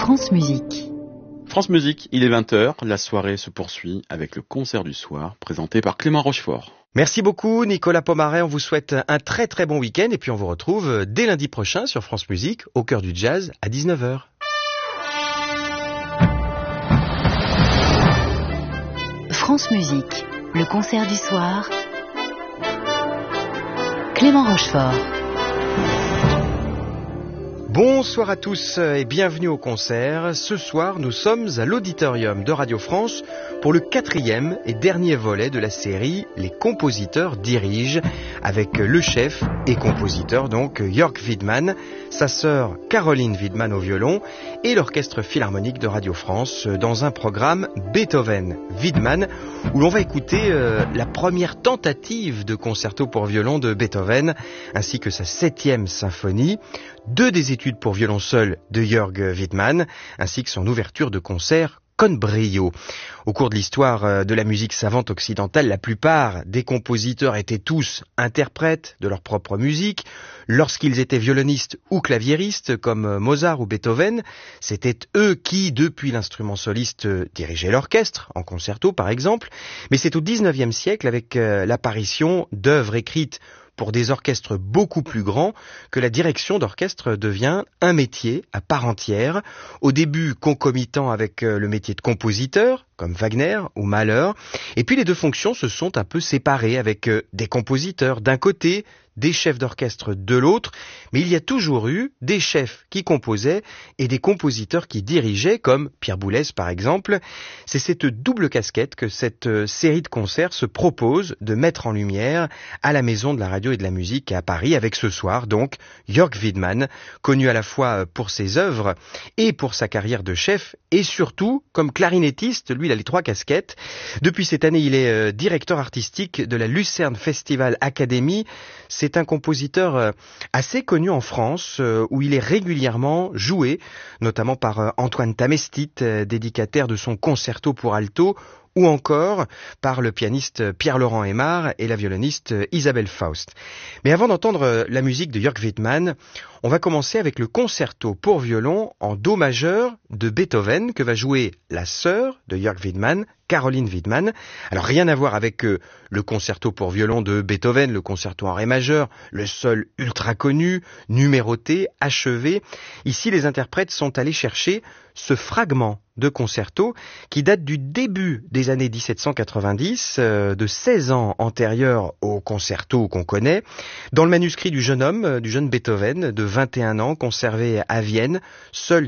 France Musique. France Musique, il est 20h, la soirée se poursuit avec le concert du soir présenté par Clément Rochefort. Merci beaucoup Nicolas Pomaret, on vous souhaite un très très bon week-end et puis on vous retrouve dès lundi prochain sur France Musique au cœur du jazz à 19h. France Musique, le concert du soir. Clément Rochefort. Bonsoir à tous et bienvenue au concert. Ce soir, nous sommes à l'Auditorium de Radio France pour le 4e et dernier volet de la série Les compositeurs dirigent, avec le chef et compositeur donc Jörg Wiedmann, sa sœur Caroline Wiedmann au violon et l'orchestre philharmonique de Radio France dans un programme Beethoven-Wiedmann où l'on va écouter la première tentative de concerto pour violon de Beethoven ainsi que sa 7e symphonie, deux des études pour violon seul de Jörg Wiedmann ainsi que son ouverture de concert Con brio. Au cours de l'histoire de la musique savante occidentale, la plupart des compositeurs étaient tous interprètes de leur propre musique. Lorsqu'ils étaient violonistes ou claviéristes, comme Mozart ou Beethoven, c'était eux qui, depuis l'instrument soliste, dirigeaient l'orchestre, en concerto par exemple. Mais c'est au XIXe siècle, avec l'apparition d'œuvres écrites pour des orchestres beaucoup plus grands, que la direction d'orchestre devient un métier à part entière, au début concomitant avec le métier de compositeur, comme Wagner ou Mahler, et puis les deux fonctions se sont un peu séparées avec des compositeurs d'un côté, des chefs d'orchestre de l'autre, mais il y a toujours eu des chefs qui composaient et des compositeurs qui dirigeaient, comme Pierre Boulez par exemple. C'est cette double casquette que cette série de concerts se propose de mettre en lumière à la Maison de la Radio et de la Musique à Paris, avec ce soir donc Jörg Wiedmann, connu à la fois pour ses œuvres et pour sa carrière de chef, et surtout comme clarinettiste. Lui, il a les trois casquettes. Depuis cette année, il est directeur artistique de la Lucerne Festival Academy. C'est un compositeur assez connu en France, où il est régulièrement joué, notamment par Antoine Tamestit, dédicataire de son concerto pour alto, ou encore par le pianiste Pierre-Laurent Aimard et la violoniste Isabelle Faust. Mais avant d'entendre la musique de Jörg Wiedmann, on va commencer avec le concerto pour violon en do majeur de Beethoven que va jouer la sœur de Jörg Wiedmann, Caroline Wiedmann. Alors rien à voir avec le concerto pour violon de Beethoven, le concerto en ré majeur, le seul ultra connu, numéroté, achevé. Ici, les interprètes sont allés chercher ce fragment de concerto qui date du début des années 1790, de 16 ans antérieur au concerto qu'on connaît. Dans le manuscrit du jeune homme, du jeune Beethoven, de 21 ans, conservé à Vienne, seules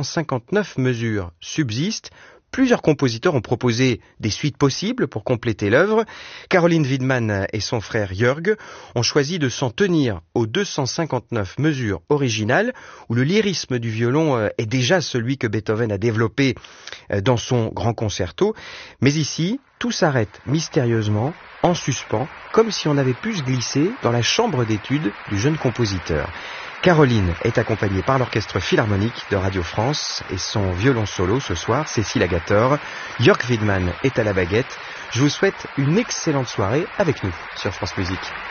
259 mesures subsistent. Plusieurs compositeurs ont proposé des suites possibles pour compléter l'œuvre. Caroline Wiedmann et son frère Jörg ont choisi de s'en tenir aux 259 mesures originales, où le lyrisme du violon est déjà celui que Beethoven a développé dans son grand concerto. Mais ici, tout s'arrête mystérieusement, en suspens, comme si on avait pu se glisser dans la chambre d'études du jeune compositeur. Caroline est accompagnée par l'orchestre philharmonique de Radio France et son violon solo ce soir, Cécile Agator. Jörg Wiedmann est à la baguette. Je vous souhaite une excellente soirée avec nous sur France Musique.